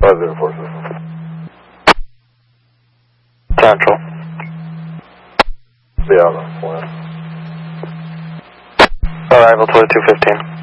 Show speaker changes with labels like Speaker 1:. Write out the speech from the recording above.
Speaker 1: 504 system.
Speaker 2: Central.
Speaker 1: Be out on plan.
Speaker 2: Arrival 2215.